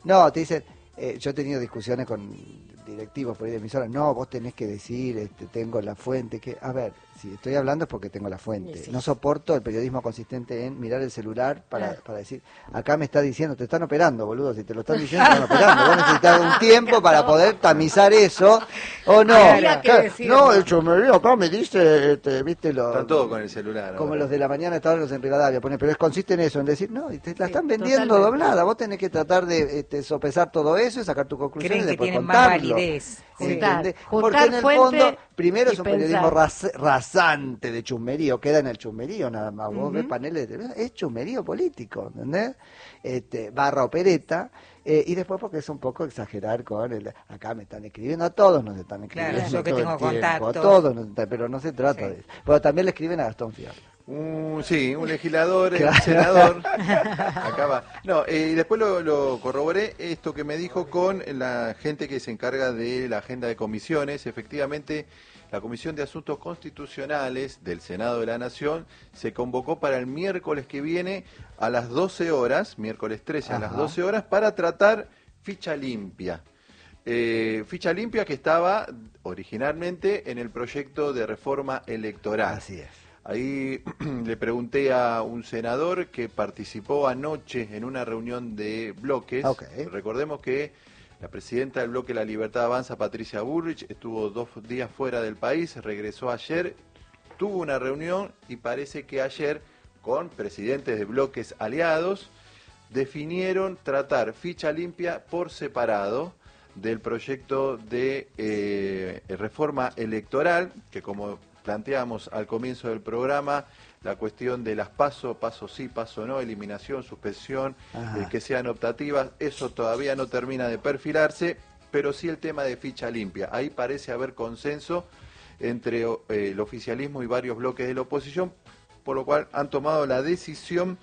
No, te dicen, yo he tenido discusiones con directivos por ahí de emisoras, no, vos tenés que decir, tengo la fuente, que, a ver, si estoy hablando es porque tengo la fuente. Sí. No soporto el periodismo consistente en mirar el celular para decir, acá me está diciendo, te están operando, boludo, si te lo están diciendo, te están operando, vos necesitas un tiempo para poder tamizar eso, o no. No, el chomerío acá me dice, viste, Están todos con el celular. como ahora. los de la mañana estaban los en Rivadavia, pero consiste en eso, en decir, no, y te la están vendiendo totalmente. doblada, vos tenés que tratar de sopesar todo eso y sacar tu conclusión Creen y que después tienen más contarlo. validez. ¿Entendés? Juntar Porque en el fuente fondo, primero y es un pensar. periodismo rasante de chusmerío, queda en el chusmerío nada más, vos ves paneles de televisión, es chusmerío político, ¿entendés? Barra opereta, y después porque es un poco exagerar con acá me están escribiendo, a todos nos están escribiendo, Claro, yo que todo el tengo tiempo, contactos. a todos, pero no se trata Sí. de eso. Pero también le escriben a Gastón Fierro. Sí, un legislador, Claro. un senador. Acá va. No, y después lo corroboré esto que me dijo con la gente que se encarga de la agenda de comisiones. Efectivamente, la Comisión de Asuntos Constitucionales del Senado de la Nación se convocó para el miércoles que viene a las 12 horas, miércoles 13 a las 12 horas, para tratar ficha limpia. Ficha limpia que estaba originalmente en el proyecto de reforma electoral. Así es. Ahí le pregunté a un senador que participó anoche en una reunión de bloques. Okay. Recordemos que la presidenta del bloque La Libertad Avanza, Patricia Bullrich, estuvo 2 días fuera del país, regresó ayer, tuvo una reunión y parece que ayer, con presidentes de bloques aliados, definieron tratar ficha limpia por separado del proyecto de reforma electoral, que como planteamos al comienzo del programa, la cuestión de las paso sí, paso no, eliminación, suspensión, que sean optativas, eso todavía no termina de perfilarse, pero sí el tema de ficha limpia. Ahí parece haber consenso entre el oficialismo y varios bloques de la oposición, por lo cual han tomado la decisión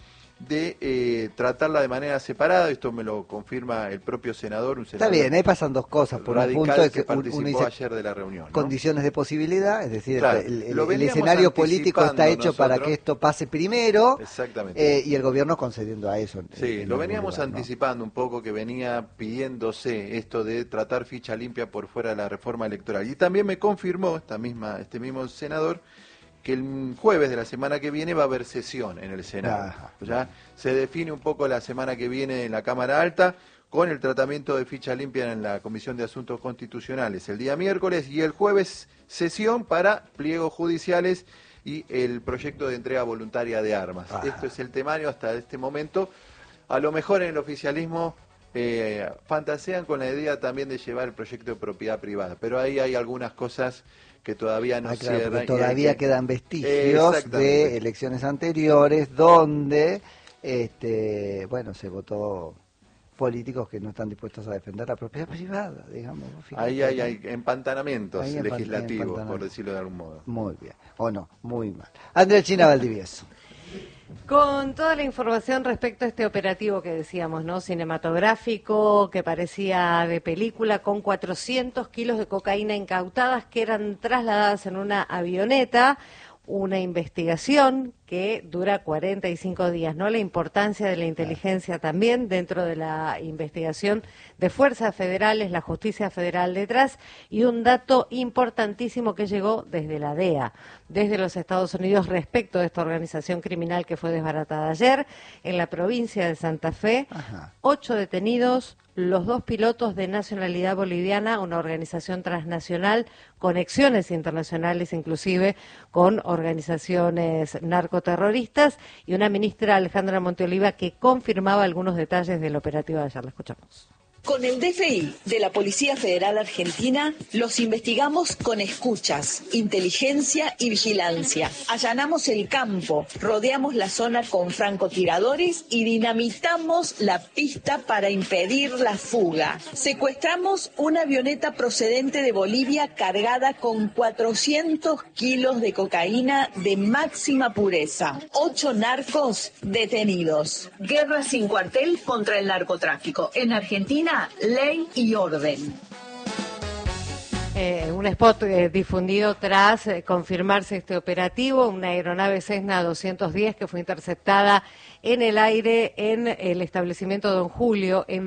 de tratarla de manera separada. Esto me lo confirma el propio senador, un senador. Está bien, ahí pasan dos cosas. Por un radical punto es que que participó uno dice ayer de la reunión, ¿no? condiciones de posibilidad, es decir, Claro, el lo veníamos escenario político está anticipando hecho para nosotros. que esto pase primero, Exactamente. y el gobierno concediendo a eso. Sí, en lo algún veníamos lugar, ¿no? anticipando un poco, que venía pidiéndose esto de tratar ficha limpia por fuera de la reforma electoral. Y también me confirmó este mismo senador que el jueves de la semana que viene va a haber sesión en el Senado. Ajá. Ya se define un poco la semana que viene en la Cámara Alta con el tratamiento de ficha limpia en la Comisión de Asuntos Constitucionales el día miércoles, y el jueves sesión para pliegos judiciales y el proyecto de entrega voluntaria de armas. Esto es el temario hasta este momento. A lo mejor en el oficialismo fantasean con la idea también de llevar el proyecto de propiedad privada, pero ahí hay algunas cosas que todavía no Claro, cierran. porque y todavía hay que... quedan vestigios Exactamente. de elecciones anteriores donde, bueno, se votó políticos que no están dispuestos a defender la propiedad privada, digamos. Ahí hay empantanamientos Hay legislativos, empantanamientos. por decirlo de algún modo. Muy bien, o no, muy mal. Andrea China Valdivieso. Con toda la información respecto a este operativo que decíamos, ¿no? Cinematográfico, que parecía de película, con 400 kilos de cocaína incautadas que eran trasladadas en una avioneta. Una investigación que dura 45 días, ¿no? La importancia de la inteligencia también dentro de la investigación de fuerzas federales, la justicia federal detrás, y un dato importantísimo que llegó desde la DEA, desde los Estados Unidos, respecto de esta organización criminal que fue desbaratada ayer en la provincia de Santa Fe. 8 detenidos, los 2 pilotos de nacionalidad boliviana, una organización transnacional, conexiones internacionales inclusive con organizaciones narcoterroristas, y una ministra, Alejandra Monteoliva, que confirmaba algunos detalles del operativo de ayer. La escuchamos. Con el DFI de la Policía Federal Argentina los investigamos con escuchas, inteligencia y vigilancia. Allanamos el campo, rodeamos la zona con francotiradores y dinamitamos la pista para impedir la fuga. Secuestramos una avioneta procedente de Bolivia cargada con 400 kilos de cocaína de máxima pureza. 8 narcos detenidos. Guerra sin cuartel contra el narcotráfico. En Argentina, ley y orden. Un spot difundido tras confirmarse este operativo, una aeronave Cessna 210 que fue interceptada en el aire en el establecimiento Don Julio en